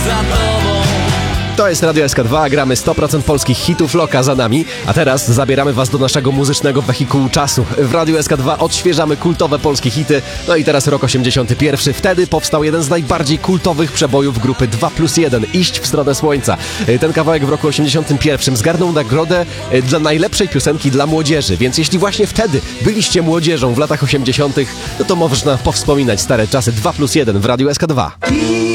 za tobą. To jest Radio SK2, gramy 100% polskich hitów Loka za nami, a teraz zabieramy was do naszego muzycznego wehikułu czasu. W Radio SK2 odświeżamy kultowe polskie hity, no i teraz rok 81. Wtedy powstał jeden z najbardziej kultowych przebojów grupy 2+1, Iść w stronę słońca. Ten kawałek w roku 81 zgarnął nagrodę dla najlepszej piosenki dla młodzieży, więc jeśli właśnie wtedy byliście młodzieżą w latach 80., no to można powspominać stare czasy 2+1 w Radio SK2.